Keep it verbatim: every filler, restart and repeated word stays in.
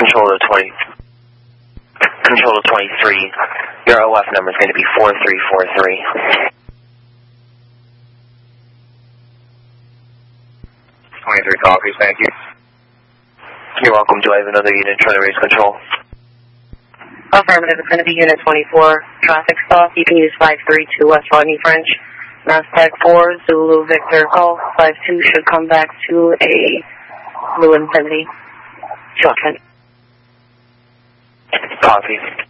Control to twenty. Control to twenty-three. Your O F number is going to be four three four three. twenty-three copies, thank you. You're welcome. Do I have another unit trying to raise control? Affirmative, it's going to be Unit twenty-four. Traffic stop, you can use five three two West Rodney French. Nasdaq four, Zulu Victor Golf, five two should come back to a Blue Infinity. Shotgun. Copy.